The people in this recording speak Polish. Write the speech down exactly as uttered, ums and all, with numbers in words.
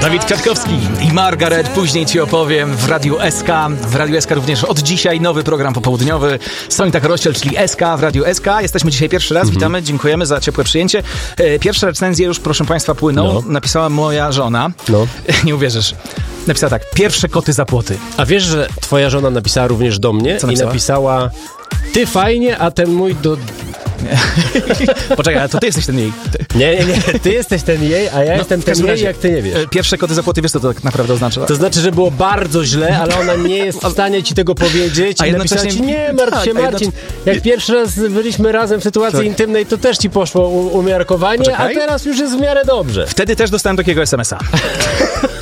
Dawid Kwiatkowski i Margaret. Później ci opowiem w Radiu S K. W Radiu S K również od dzisiaj nowy program popołudniowy. Sonita Karościel, czyli S K w Radiu S K. Jesteśmy dzisiaj pierwszy raz. Mhm. Witamy, dziękujemy za ciepłe przyjęcie. Pierwsze recenzje już, proszę państwa, płyną. No. Napisała moja żona. No. Nie uwierzysz. Napisała tak, pierwsze koty za płoty. A wiesz, że twoja żona napisała również do mnie? Co napisała? I napisała, ty fajnie, a ten mój do... Poczekaj, ale to ty jesteś ten jej. Nie, nie, nie, ty jesteś ten jej, a ja no, jestem ten jej, razie, jak ty nie wiesz. Pierwsze koty za płoty, wiesz co to tak naprawdę oznacza? To znaczy, że było bardzo źle, ale ona nie jest w stanie ci tego powiedzieć. A i napisała ci, nie martw się, tak, Marcin, jak pierwszy raz byliśmy razem w sytuacji Czekaj. intymnej, to też ci poszło u- umiarkowanie, Poczekaj. a teraz już jest w miarę dobrze. Wtedy też dostałem takiego es em es a.